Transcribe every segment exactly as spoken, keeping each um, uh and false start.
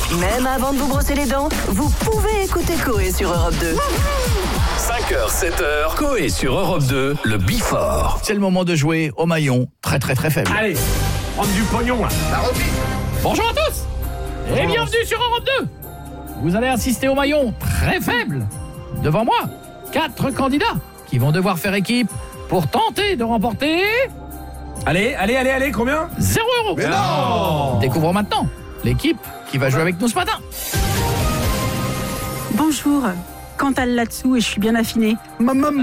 Même avant de vous brosser les dents, vous pouvez écouter Coé sur Europe deux. cinq heures, sept heures, Coé sur Europe deux, le Before. C'est le moment de jouer au maillon très très très faible. Allez, prendre du pognon là. Bonjour à tous et bienvenue sur Europe deux. Vous allez assister au maillon très faible. Devant moi, quatre candidats qui vont devoir faire équipe pour tenter de remporter Allez, allez, allez, allez, combien? zéro euro. Mais non. Découvrons maintenant l'équipe qui va jouer avec nous ce matin. Bonjour, Cantal là-dessous et je suis bien affinée. Maman.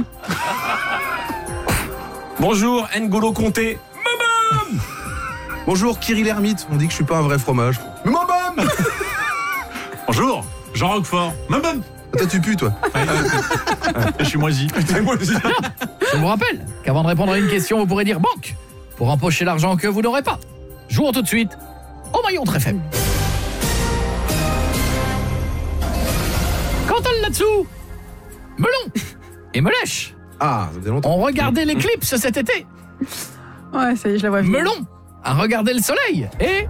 Bonjour, N'Golo Conté. Bonjour, Kirill Hermite. On dit que je suis pas un vrai fromage. Mais mon bam. Bonjour, Jean Roquefort. Maman. Toi, tu pues, toi. Je suis moisi. Je vous rappelle qu'avant de répondre à une question, vous pourrez dire banque pour empocher l'argent que vous n'aurez pas. Jouons tout de suite au maillon très faible. Cantal là-dessous, Melon et Melèche Ah, ça faisait longtemps. ont regardé l'éclipse cet été. Ouais, ça y est, je la vois venir. Melon a regardé le soleil et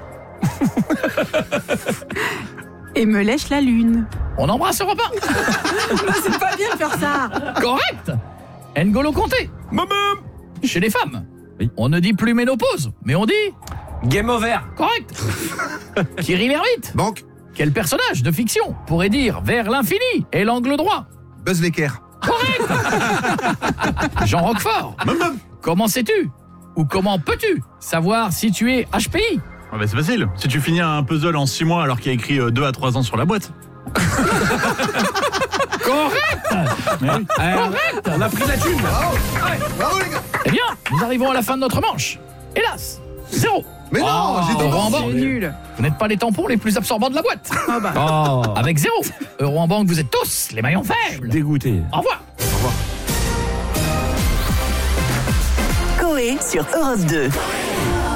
Et me lèche la lune. on embrasse Europe un. C'est pas bien de faire ça. Correct. N'Golo Conté. Maman. Chez les femmes, Oui. on ne dit plus ménopause, mais on dit Game over. correct. Kirill Hermite. Banque. Quel personnage de fiction pourrait dire vers l'infini et l'angle droit? Buzz l'équerre. Jean Roquefort. Comment sais-tu ou comment peux-tu savoir si tu es H P I? Ah bah c'est facile. Si tu finis un puzzle en six mois alors qu'il y a écrit deux à trois ans sur la boîte. Correct. Mais oui. Correct. On a pris de la thune. Bravo, les gars. Eh bien, nous arrivons à la fin de notre manche. Hélas, zéro. Mais non, Oh, j'ai dit euro en banque. banque. C'est nul. Vous n'êtes pas les tampons les plus absorbants de la boîte. Ah bah. Oh, Avec zéro. Euro en banque, vous êtes tous les maillons faibles. dégoûté. Au revoir. Coé sur Europe deux.